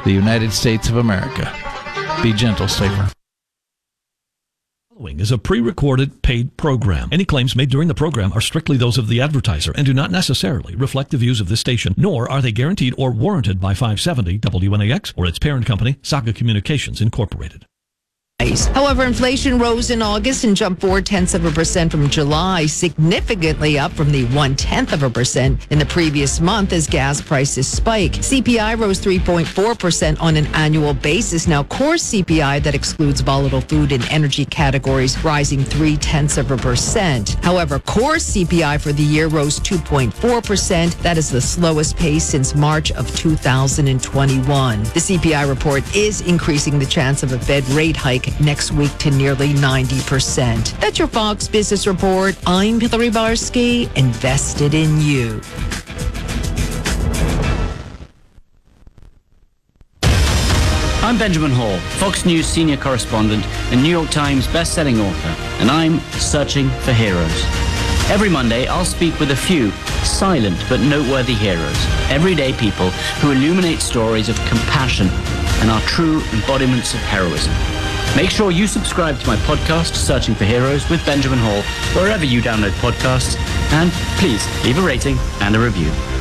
the United States of America. Be gentle, stay firm. Following is a pre-recorded paid program. Any claims made during the program are strictly those of the advertiser and do not necessarily reflect the views of this station, nor are they guaranteed or warranted by 570 WNAX or its parent company, Saga Communications Incorporated. However, inflation rose in August and jumped 0.4% from July, significantly up from the 0.1% in the previous month as gas prices spike. CPI rose 3.4% on an annual basis. Now, core CPI, that excludes volatile food and energy categories, rising 0.3%. However, core CPI for the year rose 2.4%. That is the slowest pace since March of 2021. The CPI report is increasing the chance of a Fed rate hike next week to nearly 90%. That's your Fox Business Report. I'm Hillary Barsky, invested in you. I'm Benjamin Hall, Fox News senior correspondent and New York Times best-selling author, and I'm searching for heroes. Every Monday, I'll speak with a few silent but noteworthy heroes, everyday people who illuminate stories of compassion and are true embodiments of heroism. Make sure you subscribe to my podcast, Searching for Heroes with Benjamin Hall, wherever you download podcasts, and please leave a rating and a review.